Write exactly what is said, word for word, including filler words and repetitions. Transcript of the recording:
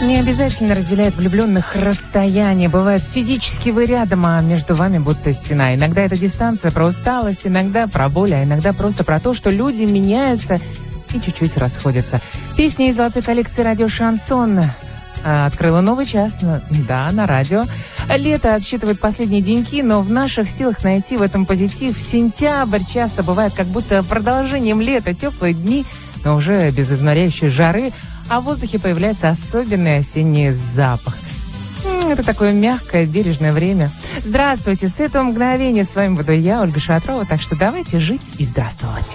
Не обязательно разделяет влюбленных расстояние. Бывает, физически вы рядом, а между вами будто стена. Иногда это дистанция про усталость, иногда про боль, а иногда просто про то, что люди меняются и чуть-чуть расходятся. Песня из золотой коллекции радио «Шансон» открыла новый час, да, на радио. Лето отсчитывает последние деньки, но в наших силах найти в этом позитив. Сентябрь часто бывает как будто продолжением лета, теплые дни, но уже без изнуряющей жары, а в воздухе появляется особенный осенний запах. Это такое мягкое, бережное время. Здравствуйте, с этого мгновения с вами буду я, Ольга Шатрова, так что давайте жить и здравствовать.